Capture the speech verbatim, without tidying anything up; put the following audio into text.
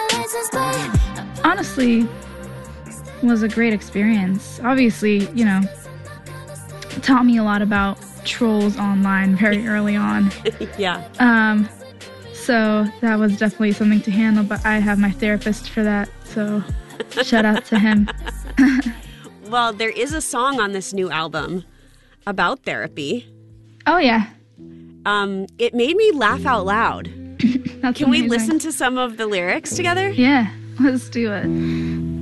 Honestly, was a great experience. Obviously, you know, taught me a lot about trolls online very early on. Yeah. Um, so that was definitely something to handle, but I have my therapist for that, so shout out to him. Well, there is a song on this new album about therapy. Oh, yeah. Um, it made me laugh out loud. That's Can we amazing. listen to some of the lyrics together? Yeah, let's do it.